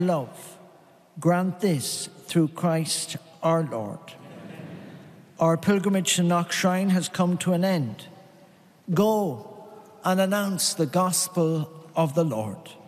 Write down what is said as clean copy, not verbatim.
love. Grant this through Christ our Lord. Our pilgrimage to Knock Shrine has come to an end. Go and announce the gospel of the Lord.